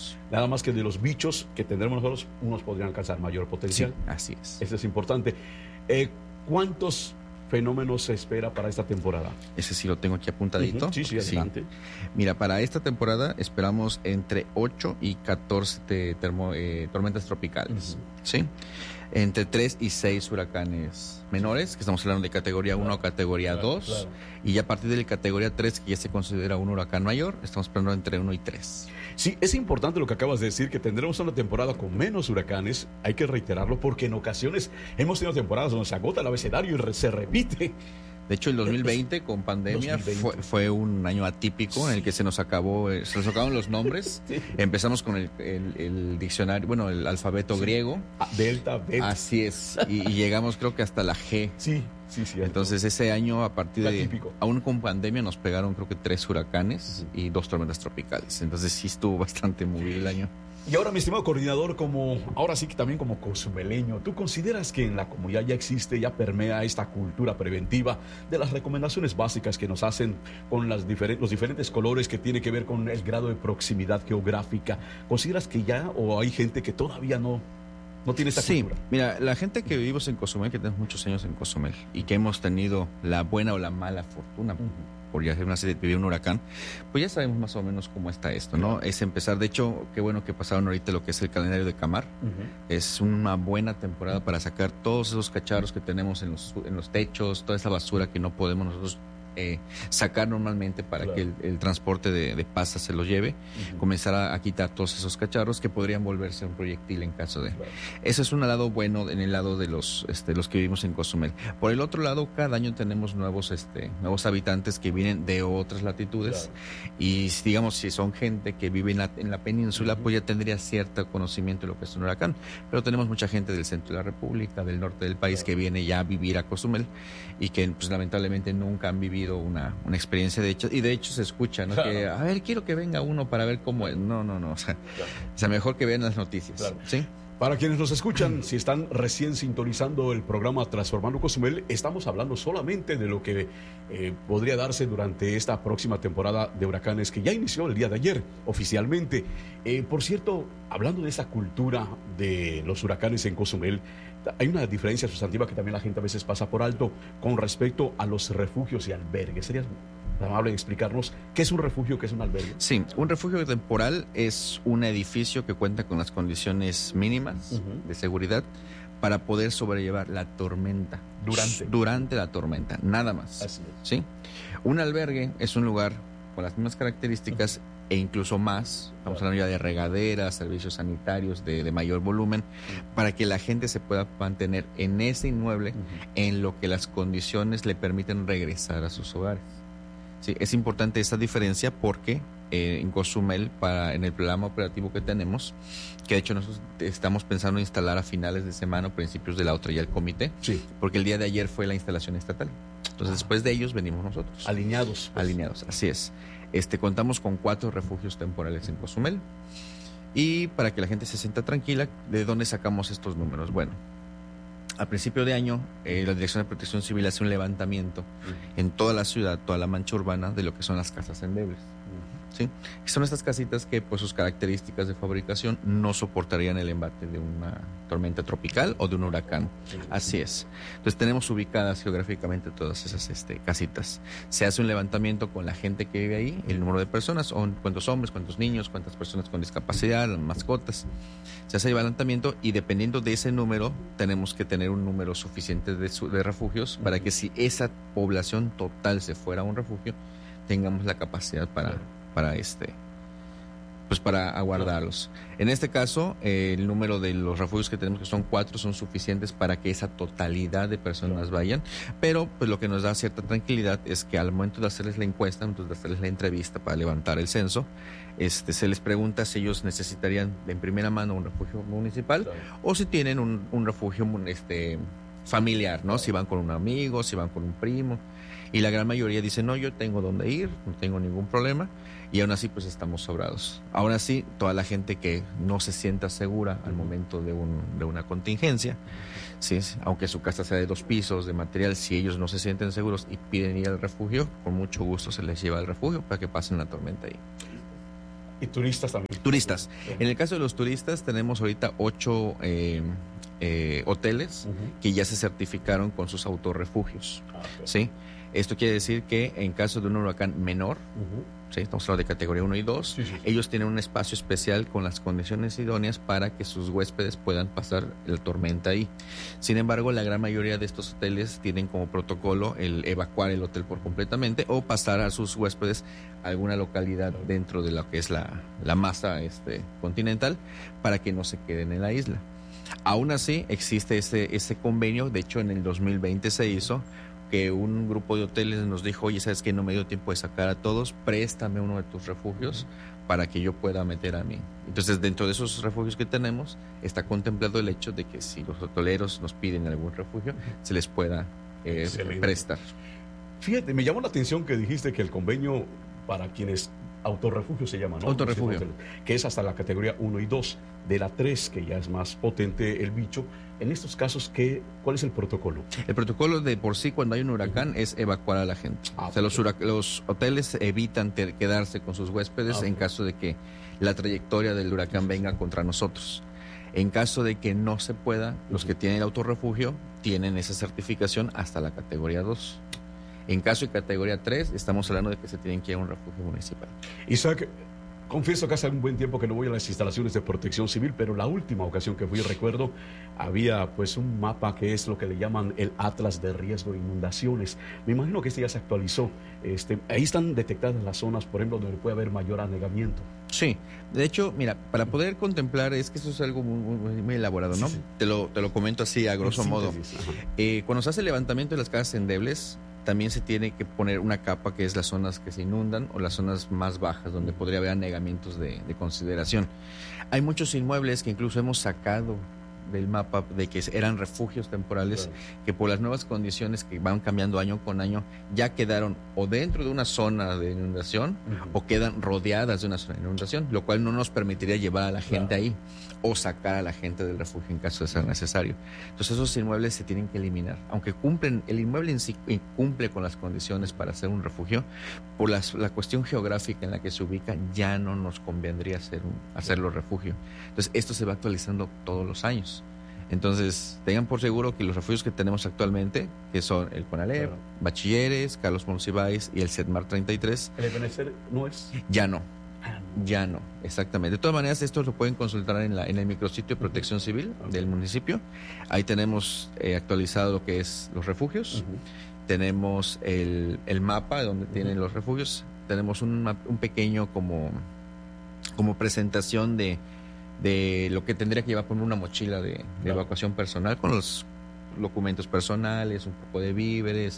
menos. Nada más que de los bichos que tendremos nosotros, unos podrían alcanzar mayor potencial. Sí, así es. Eso es importante. ¿Cuántos fenómenos se espera para esta temporada? Ese sí lo tengo aquí apuntadito. Sí, adelante. Sí. Mira, para esta temporada esperamos entre 8 y 14 tormentas tropicales. ¿Sí? Entre 3 y 6 huracanes menores, que estamos hablando de categoría 1 o categoría 2. Claro. Y ya a partir de la categoría 3, que ya se considera un huracán mayor, estamos esperando entre 1 y 3. Sí, es importante lo que acabas de decir, que tendremos una temporada con menos huracanes. Hay que reiterarlo porque en ocasiones hemos tenido temporadas donde se agota el abecedario y se repite. De hecho, el 2020 con pandemia fue un año atípico en el que se nos acabaron los nombres. Sí. Empezamos con el diccionario, bueno, el alfabeto griego. Delta, beta. Así es. Y llegamos creo que hasta la G. Sí. Entonces ese año, a partir de... Aún con pandemia nos pegaron creo que 3 huracanes y 2 tormentas tropicales. Entonces sí estuvo bastante movido el año. Y ahora, mi estimado coordinador, ahora sí que también como cozumeleño, ¿tú consideras que en la comunidad ya existe, ya permea esta cultura preventiva de las recomendaciones básicas que nos hacen con los diferentes colores que tiene que ver con el grado de proximidad geográfica? ¿Consideras que ya o hay gente que todavía no tiene esta cultura? Sí, mira, la gente que vivimos en Cozumel, que tenemos muchos años en Cozumel y que hemos tenido la buena o la mala fortuna por ya vivir un huracán, pues ya sabemos más o menos cómo está esto, ¿no? Es empezar, de hecho, qué bueno que pasaron ahorita lo que es el calendario de Camar. Es una buena temporada para sacar todos esos cacharros que tenemos en los techos, toda esa basura que no podemos nosotros sacar normalmente para que el transporte de pasas se los lleve, comenzar a quitar todos esos cacharros que podrían volverse un proyectil en caso de... Eso es un lado bueno en el lado de los que vivimos en Cozumel. Por el otro lado, cada año tenemos nuevos habitantes que vienen de otras latitudes y digamos, si son gente que vive en la península, pues ya tendría cierto conocimiento de lo que es un huracán, pero tenemos mucha gente del centro de la República, del norte del país que viene ya a vivir a Cozumel y que pues lamentablemente nunca han vivido una experiencia de hecho se escucha, ¿no? Que a ver, quiero que venga uno para ver cómo es. No, o sea, mejor que vean las noticias. ¿Sí? Para quienes nos escuchan, si están recién sintonizando el programa Transformando Cozumel, estamos hablando solamente de lo que podría darse durante esta próxima temporada de huracanes que ya inició el día de ayer oficialmente. Por cierto, hablando de esa cultura de los huracanes en Cozumel, hay una diferencia sustantiva que también la gente a veces pasa por alto con respecto a los refugios y albergues. ¿Serías amable en explicarnos qué es un refugio, qué es un albergue? Sí, un refugio temporal es un edificio que cuenta con las condiciones mínimas de seguridad para poder sobrellevar la tormenta. Durante la tormenta, nada más. Así es. ¿Sí? Un albergue es un lugar con las mismas características e incluso más, estamos hablando ya de regaderas, servicios sanitarios de mayor volumen, para que la gente se pueda mantener en ese inmueble en lo que las condiciones le permiten regresar a sus hogares. Sí, es importante esta diferencia porque en Cozumel, en el programa operativo que tenemos, que de hecho nosotros estamos pensando en instalar a finales de semana o principios de la otra ya el comité, porque el día de ayer fue la instalación estatal. Entonces después de ellos venimos nosotros. Alineados. Alineados, así es. Contamos con 4 refugios temporales en Cozumel y para que la gente se sienta tranquila, ¿de dónde sacamos estos números? Bueno, a principio de año, la Dirección de Protección Civil hace un levantamiento en toda la ciudad, toda la mancha urbana, de lo que son las casas endebles. ¿Sí? Son estas casitas que, por sus características de fabricación, no soportarían el embate de una tormenta tropical o de un huracán. Así es. Entonces tenemos ubicadas geográficamente todas esas casitas. Se hace un levantamiento con la gente que vive ahí, el número de personas, cuántos hombres, cuántos niños, cuántas personas con discapacidad, mascotas. Se hace el levantamiento y dependiendo de ese número, tenemos que tener un número suficiente de refugios para que si esa población total se fuera a un refugio, tengamos la capacidad para aguardarlos. En este caso, el número de los refugios que tenemos, que son 4, son suficientes para que esa totalidad de personas vayan, pero pues lo que nos da cierta tranquilidad es que al momento de hacerles la encuesta, de hacerles la entrevista para levantar el censo, se les pregunta si ellos necesitarían en primera mano un refugio municipal o si tienen un refugio familiar, ¿no? Si van con un amigo, si van con un primo. Y la gran mayoría dice, no, yo tengo dónde ir, no tengo ningún problema, y aún así pues estamos sobrados. Aún así, toda la gente que no se sienta segura al momento de una contingencia, ¿sí? Aunque su casa sea de 2 pisos, de material, si ellos no se sienten seguros y piden ir al refugio, con mucho gusto se les lleva al refugio para que pasen la tormenta ahí. Y turistas también. Turistas. En el caso de los turistas tenemos ahorita 8 hoteles que ya se certificaron con sus autorrefugios. ¿Sí? Esto quiere decir que en caso de un huracán menor, ¿sí? Estamos hablando de categoría 1 y 2, ellos tienen un espacio especial con las condiciones idóneas para que sus huéspedes puedan pasar la tormenta ahí. Sin embargo, la gran mayoría de estos hoteles tienen como protocolo el evacuar el hotel por completamente o pasar a sus huéspedes a alguna localidad dentro de lo que es la masa continental para que no se queden en la isla. Aún así, existe ese convenio. De hecho, en el 2020 se hizo que un grupo de hoteles nos dijo: oye, ¿sabes qué? No me dio tiempo de sacar a todos, préstame uno de tus refugios para que yo pueda meter a mí. Entonces, dentro de esos refugios que tenemos, está contemplado el hecho de que si los hoteleros nos piden algún refugio, se les pueda prestar. Fíjate, me llamó la atención que dijiste que el convenio para quienes autorrefugio se llama, ¿no? Autorrefugio. Que es hasta la categoría 1 y 2. De la 3, que ya es más potente el bicho. En estos casos, ¿cuál es el protocolo? El protocolo de por sí, cuando hay un huracán, es evacuar a la gente. O sea, los hoteles evitan quedarse con sus huéspedes en caso de que la trayectoria del huracán venga contra nosotros. En caso de que no se pueda, los que tienen el autorrefugio tienen esa certificación hasta la categoría 2. En caso de categoría 3, estamos hablando de que se tienen que ir a un refugio municipal. Isaac, confieso que hace un buen tiempo que no voy a las instalaciones de Protección Civil, pero la última ocasión que fui, recuerdo, había pues un mapa que es lo que le llaman el Atlas de Riesgo de Inundaciones. Me imagino que este ya se actualizó. Ahí están detectadas las zonas, por ejemplo, donde puede haber mayor anegamiento. Sí, de hecho, mira, para poder contemplar, es que eso es algo muy elaborado, ¿no? Sí. Te lo comento así a grosso modo. Cuando se hace el levantamiento de las casas endebles, también se tiene que poner una capa que es las zonas que se inundan o las zonas más bajas donde podría haber anegamientos de consideración. Hay muchos inmuebles que incluso hemos sacado del mapa de que eran refugios temporales, que por las nuevas condiciones que van cambiando año con año ya quedaron o dentro de una zona de inundación o quedan rodeadas de una zona de inundación, lo cual no nos permitiría llevar a la gente ahí o sacar a la gente del refugio en caso de ser necesario. Entonces esos inmuebles se tienen que eliminar, aunque el inmueble en sí cumple con las condiciones para ser un refugio, por la cuestión geográfica en la que se ubica ya no nos convendría hacerlo refugio. Entonces esto se va actualizando todos los años. Entonces, tengan por seguro que los refugios que tenemos actualmente, que son el CONALEP, Bachilleres, Carlos Monsiváis y el CEDMAR 33. ¿El Ebenezer no es? Ya no. Ya no, exactamente. De todas maneras, esto lo pueden consultar en el micrositio de Protección Civil del municipio. Ahí tenemos actualizado lo que es los refugios. Tenemos el mapa donde tienen los refugios. Tenemos un pequeño como presentación de lo que tendría que llevar por una mochila de evacuación personal con los documentos personales, un poco de víveres,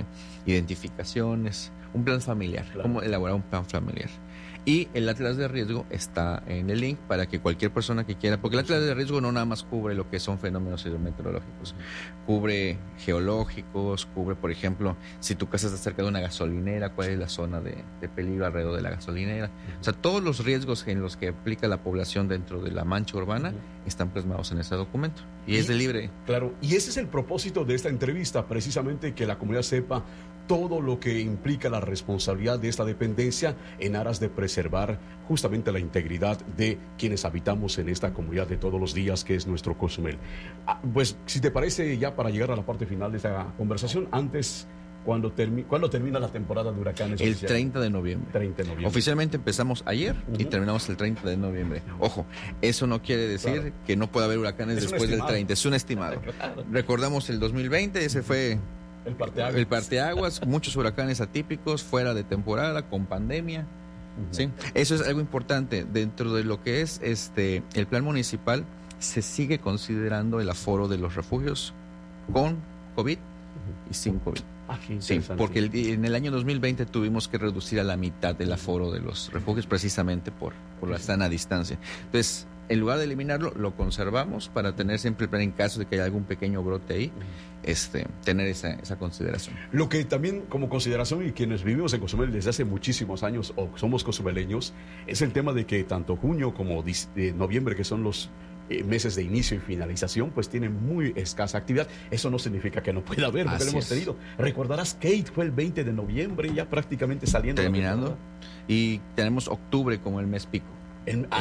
identificaciones, un plan familiar, cómo elaborar un plan familiar. Y el Atlas de Riesgo está en el link para que cualquier persona que quiera, porque el Atlas de Riesgo no nada más cubre lo que son fenómenos hidrometeorológicos, cubre geológicos, cubre, por ejemplo, si tu casa está cerca de una gasolinera, cuál es la zona de peligro alrededor de la gasolinera. O sea, todos los riesgos en los que aplica la población dentro de la mancha urbana están plasmados en ese documento. Y es de libre. Claro, y ese es el propósito de esta entrevista, precisamente que la comunidad sepa todo lo que implica la responsabilidad de esta dependencia en aras de preservar justamente la integridad de quienes habitamos en esta comunidad de todos los días que es nuestro Cozumel. Pues si te parece, ya para llegar a la parte final de esta conversación, antes, ¿cuándo termina la temporada de huracanes? El 30 de noviembre. 30 de noviembre. Oficialmente empezamos ayer y terminamos el 30 de noviembre. Ojo, eso no quiere decir que no pueda haber huracanes después del 30, es un estimado. Recordamos el 2020, ese fue el parteaguas, muchos huracanes atípicos, fuera de temporada, con pandemia. ¿Sí? Eso es algo importante. Dentro de lo que es el plan municipal, se sigue considerando el aforo de los refugios con COVID y sin COVID. Sí, porque en el año 2020 tuvimos que reducir a la mitad el aforo de los refugios precisamente por la sana distancia. Entonces, en lugar de eliminarlo, lo conservamos para tener siempre el plan en caso de que haya algún pequeño brote ahí, tener esa consideración. Lo que también como consideración, y quienes vivimos en Cozumel desde hace muchísimos años o somos cozumeleños, es el tema de que tanto junio como noviembre, que son los meses de inicio y finalización, pues tiene muy escasa actividad. Eso no significa que no pueda haber, porque lo hemos tenido. Recordarás, Kate fue el 20 de noviembre, ya prácticamente saliendo. Terminando. Y tenemos octubre como el mes pico.